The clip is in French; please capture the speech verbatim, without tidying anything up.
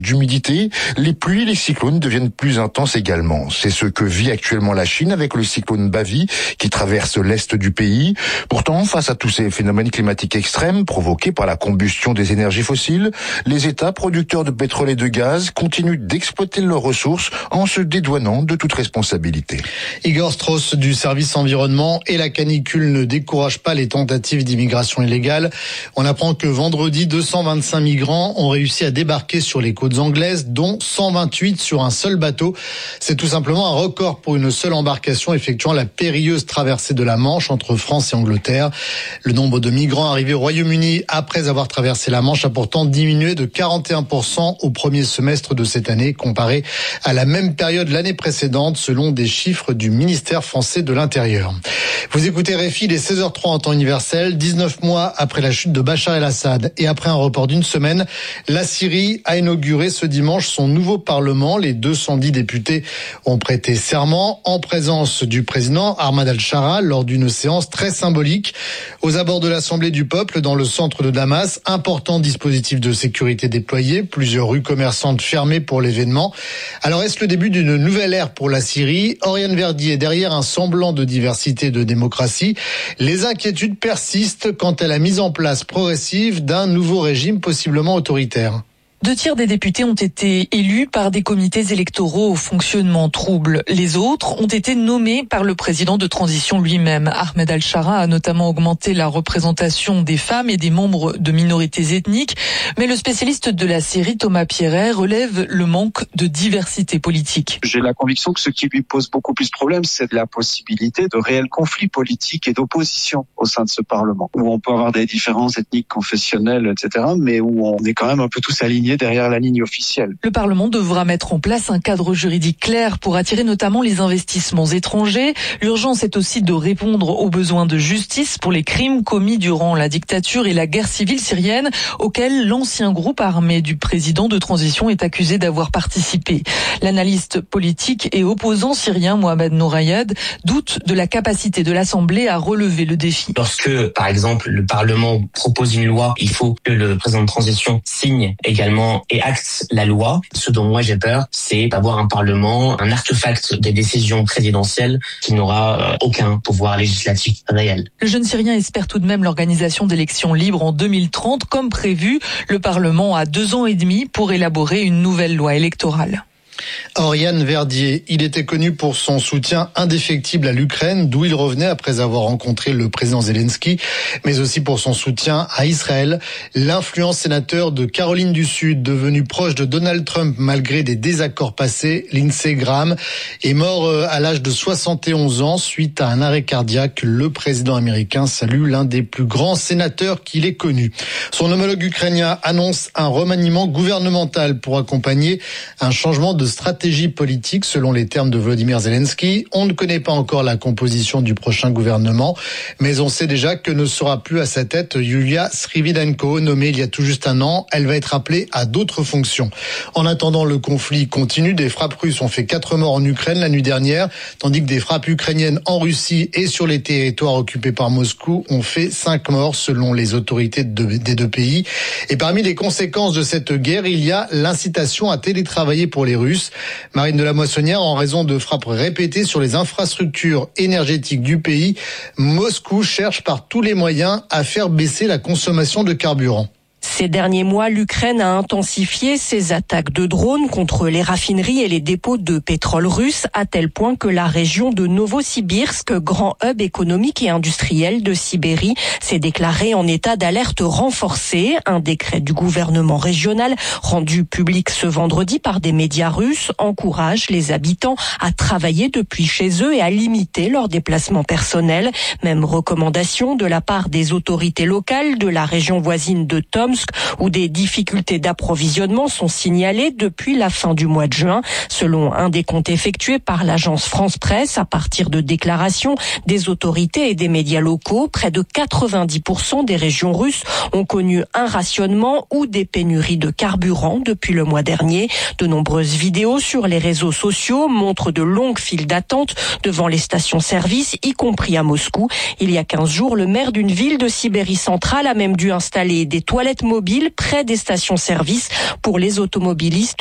D'humidité, les pluies et les cyclones deviennent plus intenses également. C'est ce que vit actuellement la Chine avec le cyclone Bavi qui traverse l'est du pays. Pourtant, face à tous ces phénomènes climatiques extrêmes provoqués par la combustion des énergies fossiles, les États producteurs de pétrole et de gaz continuent d'exploiter leurs ressources en se dédouanant de toute responsabilité. Igor Strauss du service environnement et la canicule ne découragent pas les tentatives d'immigration illégale. On apprend que vendredi, deux cent vingt-cinq migrants ont réussi à débarquer sur les côtes anglaises, dont cent vingt-huit sur un seul bateau. C'est tout simplement un record pour une seule embarcation effectuant la périlleuse traversée de la Manche entre France et Angleterre. Le nombre de migrants arrivés au Royaume-Uni après avoir traversé la Manche a pourtant diminué de quarante et un pour cent au premier semestre de cette année, comparé à la même période l'année précédente, selon des chiffres du ministère français de l'Intérieur. Vous écoutez R F I, il est seize heures trois en temps universel. dix-neuf mois après la chute de Bachar el-Assad et après un report d'une semaine, la Syrie a inauguré ce dimanche son nouveau parlement. Les deux cent dix députés ont prêté serment en présence du président Ahmad al-Shara lors d'une séance très symbolique aux abords de l'Assemblée du peuple dans le centre de Damas. Important dispositif de sécurité déployé, plusieurs rues commerçantes fermées pour l'événement. Alors est-ce le début d'une nouvelle ère pour la Syrie? Oriane Verdier, derrière un semblant de diversité et de démocratie, les inquiétudes persistent quant à la mise en place progressive d'un nouveau régime possiblement autoritaire. Deux tiers des députés ont été élus par des comités électoraux au fonctionnement trouble. Les autres ont été nommés par le président de transition lui-même. Ahmed al-Shara a notamment augmenté la représentation des femmes et des membres de minorités ethniques. Mais le spécialiste de la Syrie, Thomas Pierret, relève le manque de diversité politique. J'ai la conviction que ce qui lui pose beaucoup plus de problèmes, c'est de la possibilité de réels conflits politiques et d'opposition au sein de ce Parlement, où on peut avoir des différences ethniques, confessionnelles, et cetera, mais où on est quand même un peu tous alignés derrière la ligne officielle. Le Parlement devra mettre en place un cadre juridique clair pour attirer notamment les investissements étrangers. L'urgence est aussi de répondre aux besoins de justice pour les crimes commis durant la dictature et la guerre civile syrienne, auxquels l'ancien groupe armé du président de transition est accusé d'avoir participé. L'analyste politique et opposant syrien Mohamed Nourayed doute de la capacité de l'Assemblée à relever le défi. Lorsque, par exemple, le Parlement propose une loi, il faut que le président de transition signe également et acte la loi. Ce dont moi j'ai peur, c'est d'avoir un Parlement, un artefact des décisions présidentielles qui n'aura aucun pouvoir législatif réel. Le jeune Syrien espère tout de même l'organisation d'élections libres en deux mille trente. Comme prévu, le Parlement a deux ans et demi pour élaborer une nouvelle loi électorale. Oriane Verdier, il était connu pour son soutien indéfectible à l'Ukraine, d'où il revenait après avoir rencontré le président Zelensky, mais aussi pour son soutien à Israël. L'influent sénateur de Caroline du Sud, devenu proche de Donald Trump malgré des désaccords passés, Lindsey Graham, est mort à l'âge de soixante et onze ans suite à un arrêt cardiaque. Le président américain salue l'un des plus grands sénateurs qu'il ait connu. Son homologue ukrainien annonce un remaniement gouvernemental pour accompagner un changement de stratégie politique selon les termes de Volodymyr Zelensky. On ne connaît pas encore la composition du prochain gouvernement, mais on sait déjà que ne sera plus à sa tête Yulia Srividenko, nommée il y a tout juste un an. Elle va être appelée à d'autres fonctions. En attendant, le conflit continue. Des frappes russes ont fait quatre morts en Ukraine la nuit dernière, tandis que des frappes ukrainiennes en Russie et sur les territoires occupés par Moscou ont fait cinq morts selon les autorités de, des deux pays. Et parmi les conséquences de cette guerre, il y a l'incitation à télétravailler pour les Russes. Marine de la Moissonnière, en raison de frappes répétées sur les infrastructures énergétiques du pays, Moscou cherche par tous les moyens à faire baisser la consommation de carburant. Ces derniers mois, l'Ukraine a intensifié ses attaques de drones contre les raffineries et les dépôts de pétrole russes, à tel point que la région de Novosibirsk, grand hub économique et industriel de Sibérie, s'est déclarée en état d'alerte renforcée. Un décret du gouvernement régional, rendu public ce vendredi par des médias russes, encourage les habitants à travailler depuis chez eux et à limiter leurs déplacements personnels. Même recommandation de la part des autorités locales de la région voisine de Tomsk, où des difficultés d'approvisionnement sont signalées depuis la fin du mois de juin. Selon un décompte effectué par l'agence France Presse, à partir de déclarations des autorités et des médias locaux, près de quatre-vingt-dix pour cent des régions russes ont connu un rationnement ou des pénuries de carburant depuis le mois dernier. De nombreuses vidéos sur les réseaux sociaux montrent de longues files d'attente devant les stations-service, y compris à Moscou. Il y a quinze jours, le maire d'une ville de Sibérie centrale a même dû installer des toilettes mobiles mobiles près des stations-service pour les automobilistes